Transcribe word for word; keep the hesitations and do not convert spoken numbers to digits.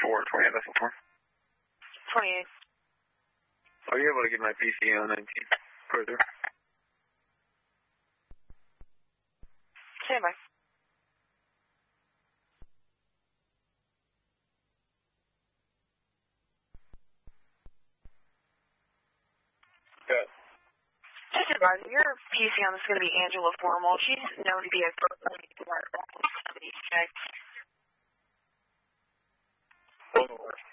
four, twenty-eight vessel four. twenty-eight. Are you able to get my P C on nineteen? Further. Stand by. Good. Just advising, your P C on is going to be Angela Formal. She's known to be a check. Overwork.